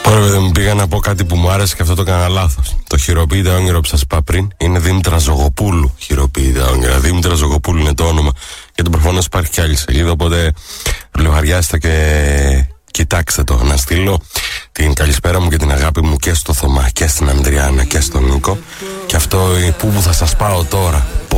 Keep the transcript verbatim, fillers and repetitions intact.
Τώρα πήγα να πω κάτι που μου άρεσε και αυτό το έκανα λάθος. Το χειροποίητα όνειρο που σας είπα πριν είναι Δήμητρα Ζωγοπούλου. Χειροποίητα όνειρα. Δήμητρα Ζωγοπούλου είναι το όνομα. Γιατί προφανώς υπάρχει και άλλη σελίδα. Οπότε λογαριάστε και κοιτάξτε το. Να στείλω την καλησπέρα μου και την αγάπη μου και στο Θωμά και στην Ανδριάννα και στον Νίκο. Και αυτό που θα σας πάω τώρα.